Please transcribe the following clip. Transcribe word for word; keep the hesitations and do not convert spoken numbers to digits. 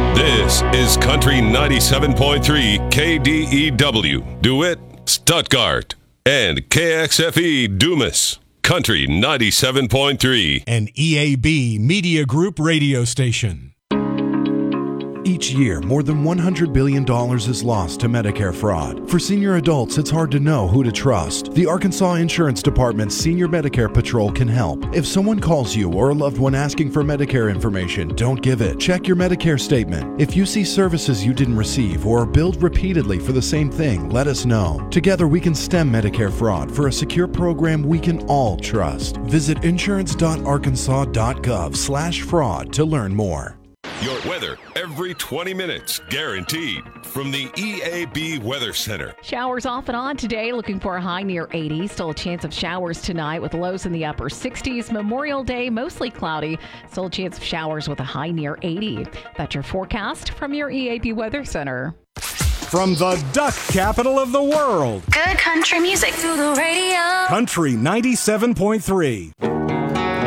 This is Country ninety-seven point three K D E W, DeWitt, Stuttgart, and K X F E, Dumas. Country ninety-seven point three. An E A B Media Group radio station. Each year, more than one hundred billion dollars is lost to Medicare fraud. For senior adults, it's hard to know who to trust. The Arkansas Insurance Department's Senior Medicare Patrol can help. If someone calls you or a loved one asking for Medicare information, don't give it. Check your Medicare statement. If you see services you didn't receive or are billed repeatedly for the same thing, let us know. Together, we can stem Medicare fraud for a secure program we can all trust. Visit insurance.arkansas.gov slash fraud to learn more. Your weather every twenty minutes, guaranteed. From the E A B Weather Center. Showers off and on today, looking for a high near eighty. Still a chance of showers tonight with lows in the upper sixties. Memorial Day, mostly cloudy. Still a chance of showers with a high near eighty. That's your forecast from your E A B Weather Center. From the duck capital of the world. Good country music through the radio. Country ninety-seven point three.